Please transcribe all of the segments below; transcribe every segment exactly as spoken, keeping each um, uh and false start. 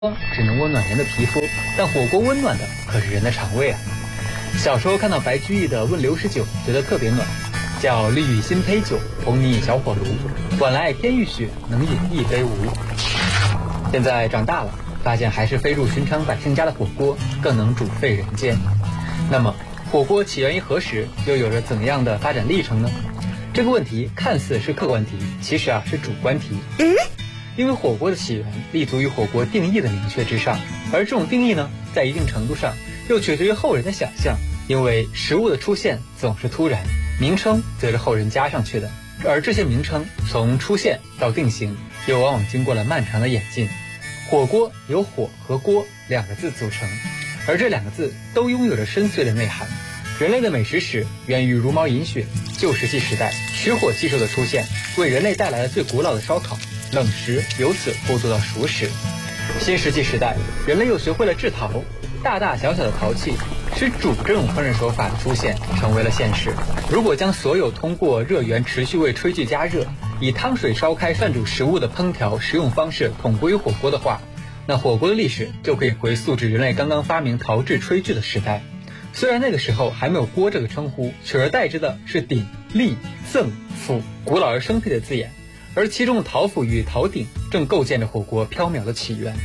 只能温暖人的皮肤，但火锅温暖的可是人的肠胃啊。小时候看到白居易的《问刘十九》，觉得特别暖，叫绿玉新醅酒，红泥小火炉，晚来天欲雪，能饮一杯无。现在长大了，发现还是飞入寻常百姓家的火锅更能煮沸人间。那么火锅起源于何时，又有着怎样的发展历程呢？这个问题看似是客观题，其实啊是主观题。嗯，因为火锅的起源立足于火锅定义的明确之上，而这种定义呢，在一定程度上又取决于后人的想象。因为食物的出现总是突然，名称则是后人加上去的，而这些名称从出现到定型，又往往经过了漫长的演进。火锅由火和锅两个字组成，而这两个字都拥有着深邃的内涵。人类的美食史源于茹毛饮血，旧石器时代取火技术的出现，为人类带来了最古老的烧烤，冷食由此过渡到熟食。新石器时代，人类又学会了制陶，大大小小的陶器使煮这种烹饪手法的出现成为了现实。如果将所有通过热源持续为炊具加热，以汤水烧开涮煮食物的烹调食用方式统归于火锅的话，那火锅的历史就可以回溯至人类刚刚发明陶制炊具的时代。虽然那个时候还没有锅这个称呼，取而代之的是鼎、立、赠、釜，古老而生僻的字眼，而其中的陶釜与陶鼎正构建着火锅缥缈的起源。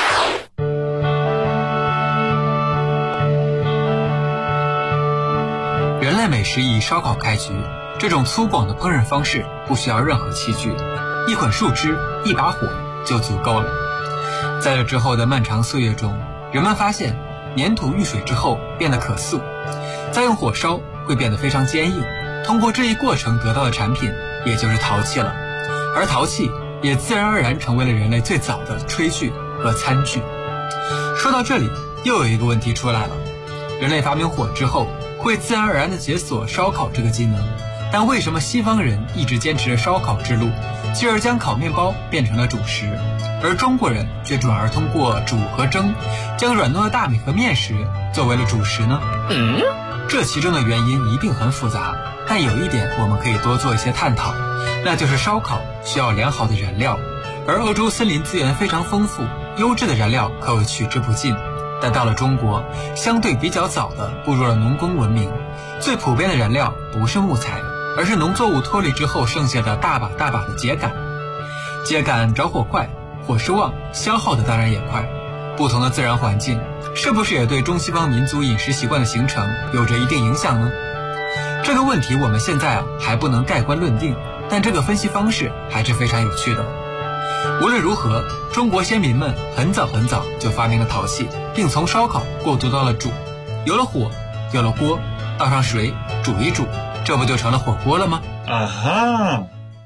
人类美食以烧烤开局，这种粗犷的烹饪方式不需要任何器具，一捆树枝、一把火就足够了。在这之后的漫长岁月中，人们发现粘土遇水之后变得可塑，再用火烧会变得非常坚硬，通过这一过程得到的产品也就是陶器了，而陶器也自然而然成为了人类最早的炊具和餐具。说到这里，又有一个问题出来了，人类发明火之后会自然而然地解锁烧烤这个技能，但为什么西方人一直坚持烧烤之路，继而将烤面包变成了主食，而中国人却转而通过煮和蒸，将软糯的大米和面食作为了主食呢？嗯，这其中的原因一定很复杂，但有一点我们可以多做一些探讨，那就是烧烤需要良好的燃料，而欧洲森林资源非常丰富，优质的燃料可谓取之不尽。但到了中国，相对比较早的步入了农耕文明，最普遍的燃料不是木材，而是农作物脱离之后剩下的大把大把的秸秆。秸秆着火快，火势旺，消耗的当然也快。不同的自然环境，是不是也对中西方民族饮食习惯的形成有着一定影响呢？这个问题我们现在啊还不能盖棺论定，但这个分析方式还是非常有趣的。无论如何，中国先民们很早很早就发明了陶器，并从烧烤过渡到了煮。有了火，有了锅，倒上水煮一煮，这不就成了火锅了吗？啊哈！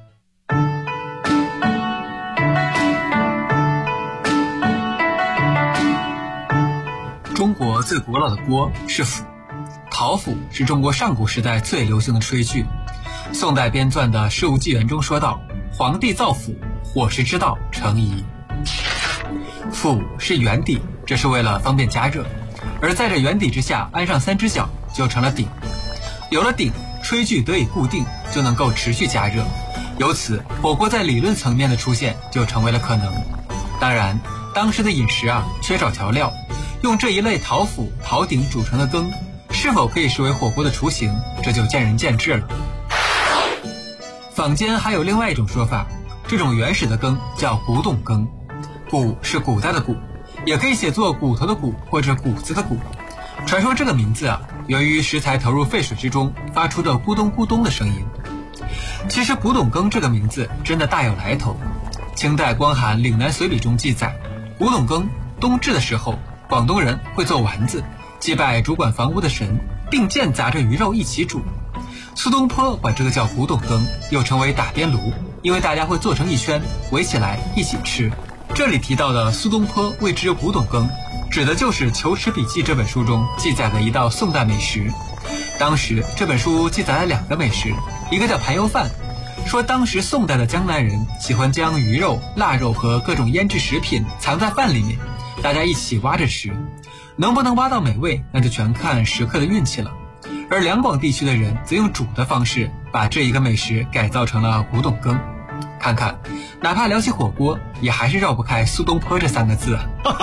中国最古老的锅是釜，陶釜是中国上古时代最流行的炊具。宋代编纂的《事物纪元》中说道：“皇帝造釜，火势之道成矣。”釜是圆底，这是为了方便加热，而在这圆底之下安上三只脚，就成了鼎。有了鼎，炊具得以固定，就能够持续加热，由此火锅在理论层面的出现就成为了可能。当然，当时的饮食啊缺少调料，用这一类陶釜、陶鼎煮成的羹，是否可以视为火锅的雏形，这就见仁见智了。坊间还有另外一种说法，这种原始的羹叫古董羹，古是古代的古，也可以写作骨头的骨或者谷子的谷。传说这个名字啊，源于食材投入沸水之中发出的咕咚咕咚的声音。其实古董羹这个名字真的大有来头。清代光寒岭南随笔中记载，古董羹冬至的时候，广东人会做丸子，祭拜主管房屋的神，并间杂着鱼肉一起煮。苏东坡管这个叫古董羹，又称为打边炉，因为大家会做成一圈围起来一起吃。这里提到的苏东坡谓之古董羹，指的就是《求池笔记》这本书中记载的一道宋代美食。当时这本书记载了两个美食，一个叫盘油饭，说当时宋代的江南人喜欢将鱼肉、腊肉和各种腌制食品藏在饭里面，大家一起挖着吃，能不能挖到美味，那就全看食客的运气了。而两广地区的人则用煮的方式把这一个美食改造成了古董羹。 看看，哪怕聊起火锅，也还是绕不开苏东坡这三个字啊。